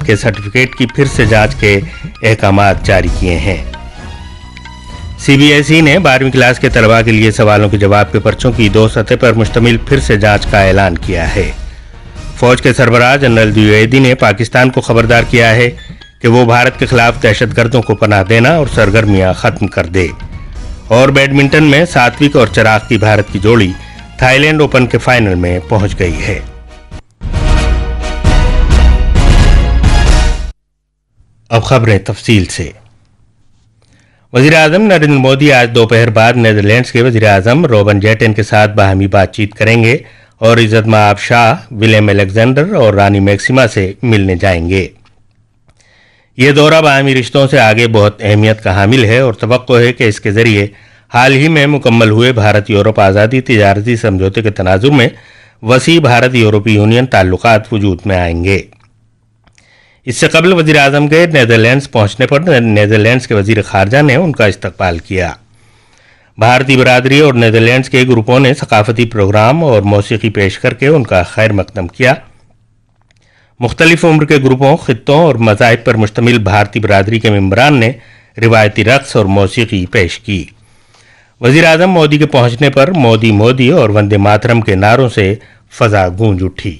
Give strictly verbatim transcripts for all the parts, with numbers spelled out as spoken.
के सर्टिफिकेट की फिर से जांच के अहकाम जारी किए हैं। सीबीएसई ने बारहवीं क्लास के तलबा के लिए सवालों के जवाब के पर्चों की दो सतह पर मुश्तमिल फिर से जांच का ऐलान किया है। फौज के सरबराह जनरल द्विवेदी ने पाकिस्तान को खबरदार किया है कि वो भारत के खिलाफ दहशतगर्दों को पनाह देना और सरगर्मियां खत्म कर दे। और बैडमिंटन में सात्विक और चिराग की भारत की जोड़ी थाईलैंड ओपन के फाइनल में पहुंच गई है। अब खबरें तफसील से। वज़ीर-ए-आज़म नरेंद्र मोदी आज दोपहर बाद नीदरलैंड्स के वज़ीर-ए-आज़म रोबन जेटन के साथ बाहमी बातचीत करेंगे और इज़्ज़त माब शाह, विलियम अलेक्जेंडर और रानी मैक्सिमा से मिलने जाएंगे। ये दौरा बाहमी रिश्तों से आगे बहुत अहमियत का हामिल है और तवक्को है कि इसके जरिए हाल ही में मुकम्मल हुए भारत यूरोप आज़ादी तिजारती समझौते के तनाजुर में वसी भारत यूरोपीय यूनियन ताल्लुकात वजूद में आएंगे। इससे कबल वज़ीर आज़म के नीदरलैंड्स पहुंचने पर नीदरलैंड्स के वज़ीर ख़ारजा ने उनका इस्तकबाल किया। भारतीय बरादरी और नीदरलैंड्स के ग्रुपों ने सकाफती प्रोग्राम और मौसीकी पेश करके उनका खैर मकदम किया। मुख्तलिफ उम्र के ग्रुपों, खित्तों और मज़ाहिब पर मुश्तमिल भारतीय बरादरी के मेंबरान ने रिवायती रक़्स और मौसीकी पेश की। वज़ीर आज़म मोदी के पहुंचने पर मोदी मोदी और वंदे मातरम के नारों से फ़ज़ा गूंज उठी।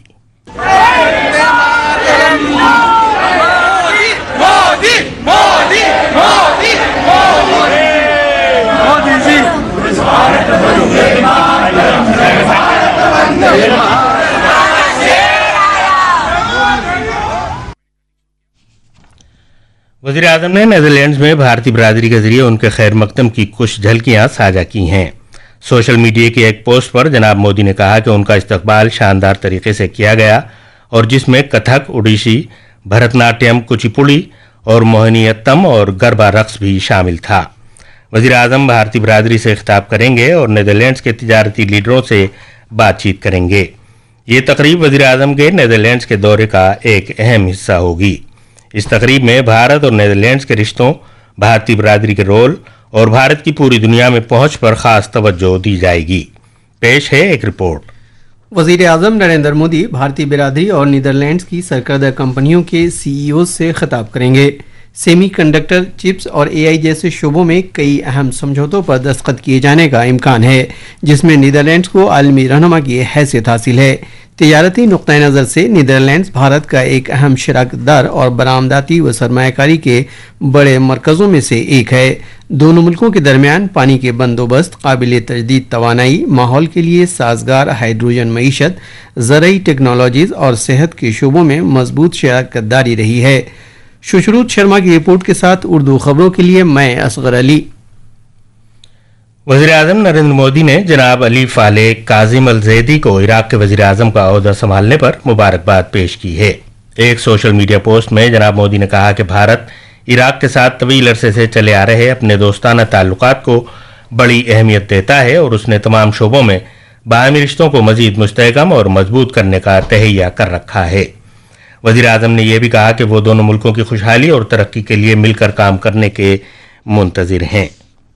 वज़ीर आज़म ने नीदरलैंड्स में भारतीय बरादरी के जरिए उनके खैर मकदम की कुछ झलकियां साझा की हैं। सोशल मीडिया की एक पोस्ट पर जनाब मोदी ने कहा कि उनका इस्तकबाल शानदार तरीके से किया गया और जिसमें कथक, ओडिशी, भरतनाट्यम, कुचिपुड़ी और मोहिनीअट्टम और गरबा रक्स भी शामिल था। वज़ीर आज़म भारतीय बरादरी से खिताब करेंगे और नीदरलैंड्स के तिजारती लीडरों से बातचीत करेंगे। ये तकरीब वज़ीर आज़म के नीदरलैंड्स के दौरे का एक अहम हिस्सा होगी। इस तकरीब में भारत और नीदरलैंड्स के रिश्तों, भारतीय बरादरी के रोल और भारत की पूरी दुनिया में पहुंच पर खास तवज्जो दी जाएगी। पेश है एक रिपोर्ट। वज़ीर आज़म नरेंद्र मोदी भारतीय बिरादरी और नीदरलैंड्स की सरकर्दा कंपनियों के सीईओ से खिताब करेंगे। सेमीकंडक्टर, चिप्स और एआई जैसे शोबों में कई अहम समझौतों पर दस्तखत किए जाने का इम्कान है, जिसमें नीदरलैंड्स को आलमी रहनुमा की हैसियत हासिल है। तिजारती नुक्ता नज़र से नीदरलैंड्स भारत का एक अहम शराकतदार और बरामदाती व सरमायाकारी के बड़े मरकज़ों में से एक है। दोनों मुल्कों के दरमियान पानी के बंदोबस्त, काबिल तजदीद तवानाई, माहौल के लिए साजगार हाइड्रोजन मईशत, ज़रई टेक्नोलॉजीज़ और सेहत के शोबों में मजबूत शराकतदारी रही है। सुश्रुत शर्मा की रिपोर्ट के साथ उर्दू खबरों के लिए मैं असगर अली। वज़ीर आज़म नरेंद्र मोदी ने जनाब अली फाले काजिम अल ज़ैदी को इराक के वज़ीर आज़म का ओहदा संभालने पर मुबारकबाद पेश की है। एक सोशल मीडिया पोस्ट में जनाब मोदी ने कहा कि भारत इराक के साथ तवील अरसे से चले आ रहे अपने दोस्ताना ताल्लुकात को बड़ी अहमियत देता है और उसने तमाम शोबों में बाहमी रिश्तों को मज़ीद मुस्तहकम और मजबूत करने का तहैया कर रखा है। वज़ीर आज़म ने यह भी कहा कि वो दोनों मुल्कों की खुशहाली और तरक्की के लिए मिलकर काम करने के मुंतज़िर हैं।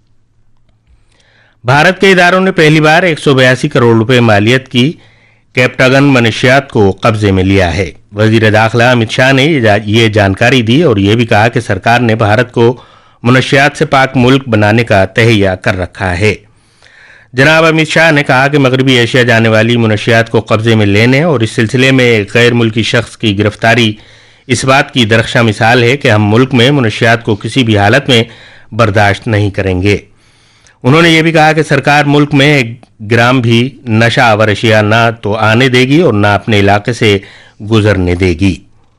भारत के इदारों ने पहली बार एक सौ बयासी करोड़ रुपए मालियत की कैप्टागन मनशियात को कब्जे में लिया है। वज़ीर दाखिला अमित शाह ने ये जानकारी दी और ये भी कहा कि सरकार ने भारत को मनशियात से पाक मुल्क बनाने का तहैया कर रखा है। जनाब अमित शाह ने कहा कि मगरबी एशिया जाने वाली मनशियात को कब्जे में लेने और इस सिलसिले में एक गैर मुल्की शख्स की गिरफ्तारी इस बात की दरख्शां मिसाल है कि हम मुल्क में मनशियात को किसी भी हालत में बर्दाश्त नहीं करेंगे। उन्होंने ये भी कहा कि सरकार मुल्क में एक ग्राम भी नशा आवर अशिया ना तो आने देगी और ना अपने इलाके से गुजरने देगी।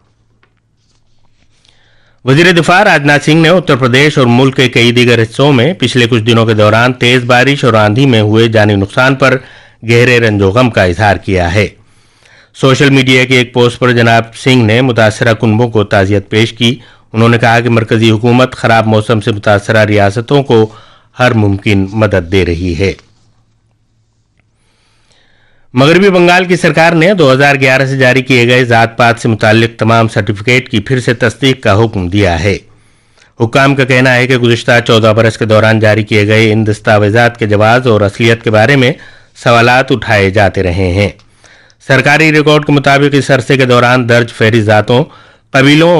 वज़ीर दिफा राजनाथ सिंह ने उत्तर प्रदेश और मुल्क के कई दीगर हिस्सों में पिछले कुछ दिनों के दौरान तेज बारिश और आंधी में हुए जानी नुकसान पर गहरे रंजोगम का इजहार किया है। सोशल मीडिया की एक पोस्ट पर जनाब सिंह ने मुतासरा कुनबों को ताज़ियत पेश की। उन्होंने कहा कि मरकजी हुकूमत खराब मौसम से मुतासरा रियासतों को हर मुमकिन मदद दे रही है। मगरबी बंगाल की सरकार ने दो हज़ार ग्यारह से जारी किए गए जात पात से मुताल्लिक तमाम सर्टिफिकेट की फिर से तस्दीक का हुक्म दिया है। हुक्काम का कहना है कि गुज़िश्ता चौदह बरस के दौरान जारी किए गए इन दस्तावेजात के जवाज़ और असलियत के बारे में सवालात उठाए जाते रहे हैं। सरकारी रिकॉर्ड के मुताबिक इस अरसे के दौरान दर्ज फहरिस्त जातों, कबीलों